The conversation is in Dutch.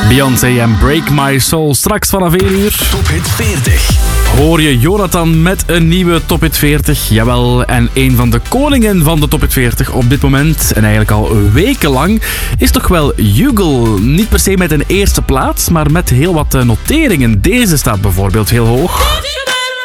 Beyoncé en Break My Soul. Straks vanaf 1 uur. Top Hit 40. Hoor je Jonathan met een nieuwe Top Hit 40. Jawel, en een van de koningen van de Top Hit 40 op dit moment, en eigenlijk al wekenlang, is toch wel Jugel. Niet per se met een eerste plaats, maar met heel wat noteringen. Deze staat bijvoorbeeld heel hoog.